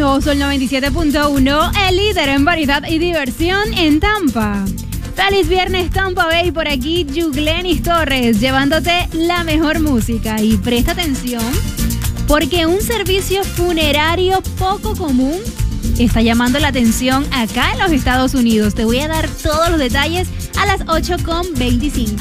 bajo Sol 97.1, el líder en variedad y diversión en Tampa. Feliz viernes, Tampa Bay, por aquí Yuglenis Torres, llevándote la mejor música. Y presta atención, porque un servicio funerario poco común está llamando la atención acá en los Estados Unidos. Te voy a dar todos los detalles a las 8:25.